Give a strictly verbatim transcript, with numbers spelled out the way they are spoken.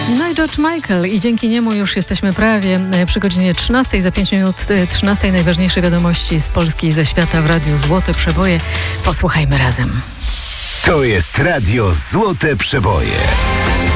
No i George Michael i dzięki niemu już jesteśmy prawie przy godzinie trzynastej. Za pięć minut trzynastej najważniejsze wiadomości z Polski i ze świata w Radiu Złote Przeboje. Posłuchajmy razem. To jest Radio Złote Przeboje.